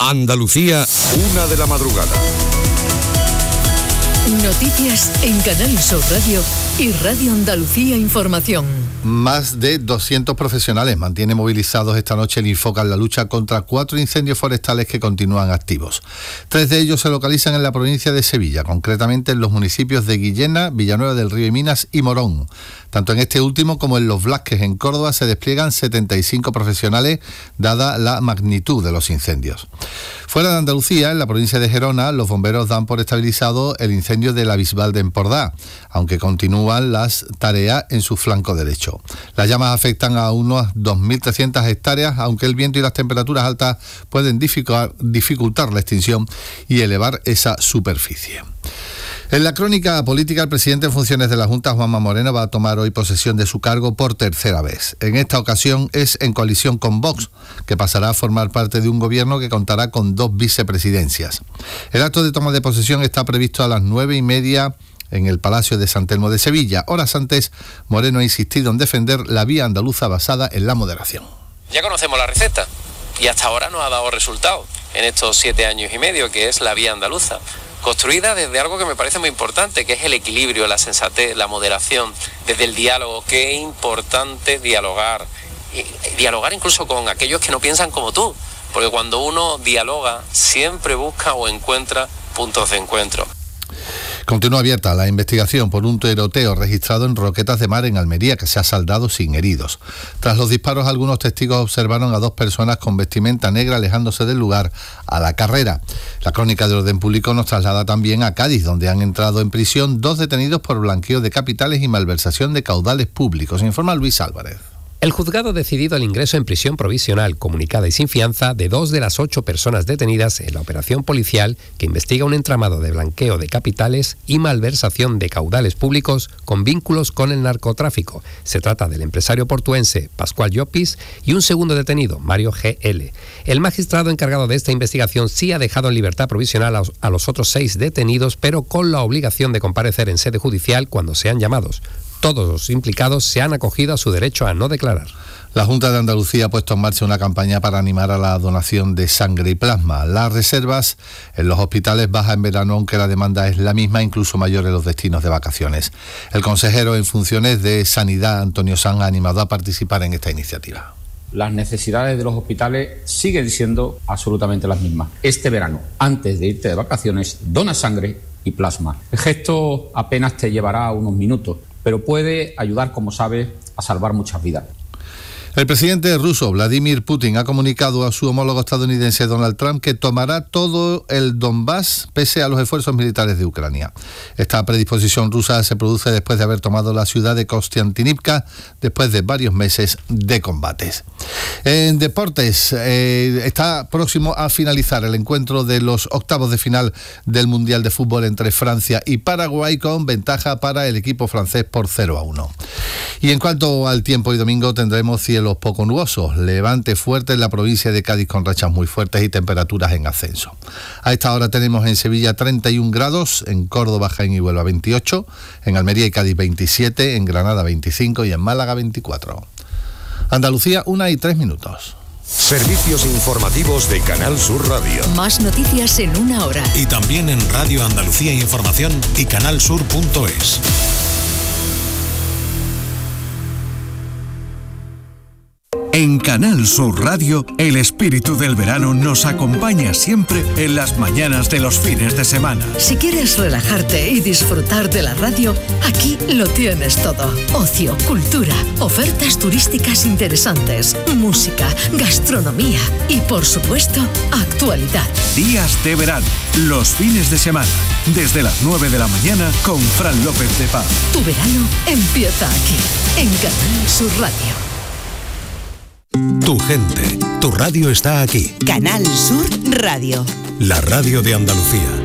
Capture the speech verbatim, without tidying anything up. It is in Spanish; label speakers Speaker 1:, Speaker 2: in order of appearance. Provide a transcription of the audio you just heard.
Speaker 1: Andalucía, una de la madrugada.
Speaker 2: Noticias en Canal Sur Radio y Radio Andalucía Información.
Speaker 3: Más de doscientos profesionales mantienen movilizados esta noche el Infoca en la lucha contra cuatro incendios forestales que continúan activos. Tres de ellos se localizan en la provincia de Sevilla, concretamente en los municipios de Guillena, Villanueva del Río y Minas y Morón. Tanto en este último como en Los Blasques, en Córdoba, se despliegan setenta y cinco profesionales, dada la magnitud de los incendios. Fuera de Andalucía, en la provincia de Gerona, los bomberos dan por estabilizado el incendio de la Bisbal de Empordà, aunque continúan las tareas en su flanco derecho. Las llamas afectan a unas dos mil trescientas hectáreas, aunque el viento y las temperaturas altas pueden dificultar, dificultar la extinción y elevar esa superficie. En la crónica política, el presidente en funciones de la Junta, Juanma Moreno, va a tomar hoy posesión de su cargo por tercera vez. En esta ocasión es en coalición con Vox, que pasará a formar parte de un gobierno que contará con dos vicepresidencias. El acto de toma de posesión está previsto a las nueve y media en el Palacio de San Telmo de Sevilla. Horas antes, Moreno ha insistido en defender la vía andaluza basada en la moderación.
Speaker 4: Ya conocemos la receta y hasta ahora no ha dado resultado en estos siete años y medio, que es la vía andaluza, construida desde algo que me parece muy importante, que es el equilibrio, la sensatez, la moderación, desde el diálogo. Qué importante dialogar, y dialogar incluso con aquellos que no piensan como tú, porque cuando uno dialoga siempre busca o encuentra puntos de encuentro.
Speaker 3: Continúa abierta la investigación por un tiroteo registrado en Roquetas de Mar, en Almería, que se ha saldado sin heridos. Tras los disparos, algunos testigos observaron a dos personas con vestimenta negra alejándose del lugar a la carrera. La crónica de orden público nos traslada también a Cádiz, donde han entrado en prisión dos detenidos por blanqueo de capitales y malversación de caudales públicos. Informa Luis Álvarez.
Speaker 5: El juzgado ha decidido el ingreso en prisión provisional, comunicada y sin fianza, de dos de las ocho personas detenidas en la operación policial que investiga un entramado de blanqueo de capitales y malversación de caudales públicos con vínculos con el narcotráfico. Se trata del empresario portuense Pascual Llopis y un segundo detenido, Mario G L. El magistrado encargado de esta investigación sí ha dejado en libertad provisional a, a los otros seis detenidos, pero con la obligación de comparecer en sede judicial cuando sean llamados. Todos los implicados se han acogido a su derecho a no declarar.
Speaker 3: La Junta de Andalucía ha puesto en marcha una campaña para animar a la donación de sangre y plasma. Las reservas en los hospitales bajan en verano, aunque la demanda es la misma, incluso mayor en los destinos de vacaciones. El consejero en funciones de Sanidad, Antonio Sanz, ha animado a participar en esta iniciativa.
Speaker 6: Las necesidades de los hospitales siguen siendo absolutamente las mismas. Este verano, antes de irte de vacaciones, dona sangre y plasma. El gesto apenas te llevará unos minutos, pero puede ayudar, como sabes, a salvar muchas vidas.
Speaker 3: El presidente ruso, Vladimir Putin, ha comunicado a su homólogo estadounidense Donald Trump que tomará todo el Donbass pese a los esfuerzos militares de Ucrania. Esta predisposición rusa se produce después de haber tomado la ciudad de Kostiantynivka después de varios meses de combates. En deportes, eh, está próximo a finalizar el encuentro de los octavos de final del Mundial de Fútbol entre Francia y Paraguay, con ventaja para el equipo francés por cero a uno. Y en cuanto al tiempo, y domingo tendremos cielos poco nubosos, levante fuerte en la provincia de Cádiz con rachas muy fuertes y temperaturas en ascenso. A esta hora tenemos en Sevilla treinta y un grados, en Córdoba, Jaén y Huelva veintiocho, en Almería y Cádiz veintisiete, en Granada veinticinco y en Málaga veinticuatro. Andalucía, una y tres minutos.
Speaker 1: Servicios informativos de Canal Sur Radio.
Speaker 2: Más noticias en una hora.
Speaker 1: Y también en Radio Andalucía Información y canalsur punto es.
Speaker 7: En Canal Sur Radio, el espíritu del verano nos acompaña siempre en las mañanas de los fines de semana.
Speaker 2: Si quieres relajarte y disfrutar de la radio, aquí lo tienes todo. Ocio, cultura, ofertas turísticas interesantes, música, gastronomía y, por supuesto, actualidad.
Speaker 7: Días de verano, los fines de semana, desde las nueve de la mañana con Fran López de Paz.
Speaker 2: Tu verano empieza aquí, en Canal Sur Radio.
Speaker 1: Tu gente, tu radio está aquí.
Speaker 8: Canal Sur Radio.
Speaker 1: La radio de Andalucía.